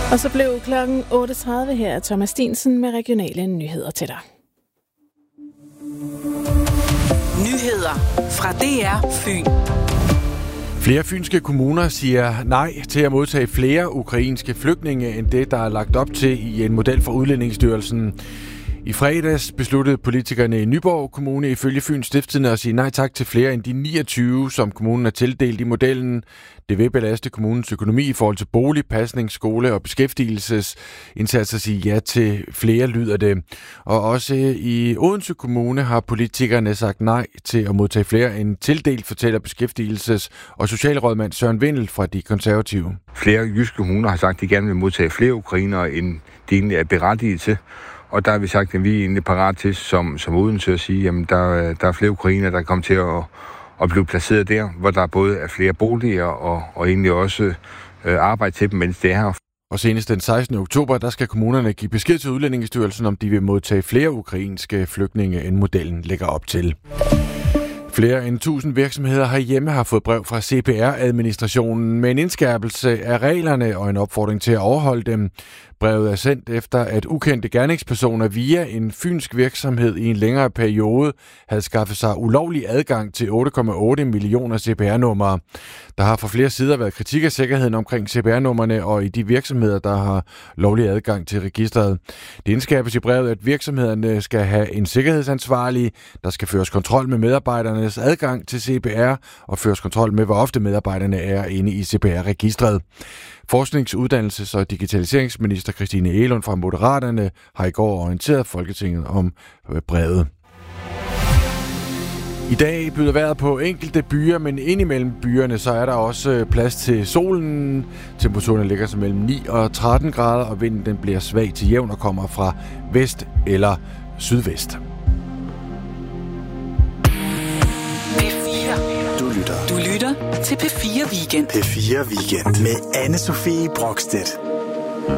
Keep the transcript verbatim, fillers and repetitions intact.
Og så blev klokken otte tredive her Thomas Stinsen med regionale nyheder til dig. Nyheder fra D R Fyn. Flere fynske kommuner siger nej til at modtage flere ukrainske flygtninge end det, der er lagt op til i en model fra Udlændingsstyrelsen. I fredags besluttede politikerne i Nyborg Kommune ifølge Fyns Stiftstidende at sige nej tak til flere end de niogtyve, som kommunen er tildelt i modellen. Det vil belaste kommunens økonomi i forhold til bolig, pasning, skole og beskæftigelsesindsatser, sige ja til flere, lyder det. Og også i Odense Kommune har politikerne sagt nej til at modtage flere end tildelt, fortæller beskæftigelses- og socialrådmand Søren Vindel fra De Konservative. Flere jyske kommuner har sagt, at de gerne vil modtage flere ukrainere, end de egentlig er berettiget til. Og der har vi sagt, at vi er egentlig parat til, som, som Odense, at sige, at der, der er flere ukrainere, der kommer til at, at blive placeret der, hvor der både er flere boliger og, og egentlig også øh, arbejde til dem, mens det er her. Og senest den sekstende oktober, der skal kommunerne give besked til Udlændingsstyrelsen, om de vil modtage flere ukrainske flygtninge, end modellen lægger op til. Flere end tusind virksomheder herhjemme har fået brev fra C P R-administrationen med en indskærpelse af reglerne og en opfordring til at overholde dem. Brevet er sendt efter, at ukendte gerningspersoner via en fynsk virksomhed i en længere periode havde skaffet sig ulovlig adgang til otte komma otte millioner C P R-numre. Der har fra flere sider været kritik af sikkerheden omkring C P R-numrene og i de virksomheder, der har lovlig adgang til registret. Det indskærpes i brevet, at virksomhederne skal have en sikkerhedsansvarlig, der skal føres kontrol med medarbejdernes adgang til C P R og føres kontrol med, hvor ofte medarbejderne er inde i C P R-registret. Forsknings-, uddannelses- og digitaliseringsminister Christine Egelund fra Moderaterne har i går orienteret Folketinget om brevet. I dag byder vejret på enkelte byer, men indimellem byerne, så er der også plads til solen. Temperaturen ligger sig mellem ni og tretten grader, og vinden den bliver svag til jævn og kommer fra vest eller sydvest. P fire. Du lytter. Du lytter til P fire Weekend. P fire Weekend med Anne-Sophie Brokstedt.